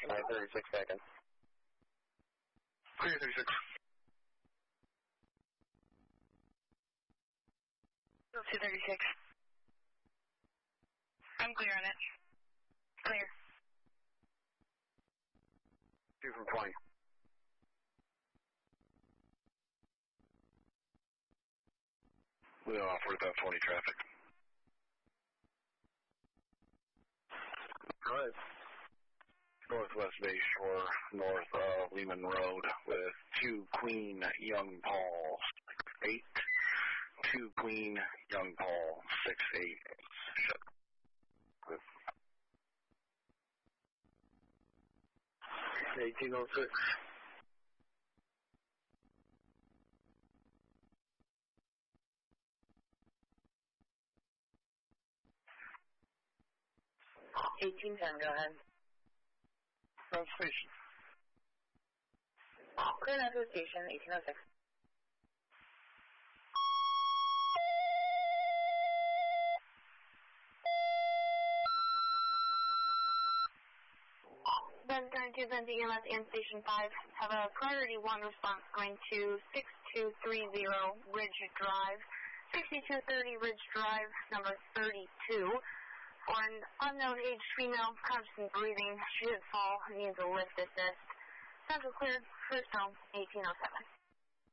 36 seconds. Clear 36. Go 236. I'm clear on it. Clear. 2 from 20. We'll offer about 20 traffic. Alright. Northwest Bay Shore, north of Lehman Road, with 2 Queen Young Paul 6-8. 2 Queen Young Paul 6-8. 1806. Go ahead. South Station. Clear out to the station, 1806. Then going to Benz EMS and Station 5, have a priority 1 response going to 6230 Ridge Drive, 6230 Ridge Drive, number 32, for an unknown aged female, conscious and breathing. She did fall and needs a lift assist. Central cleared, first home, 1807.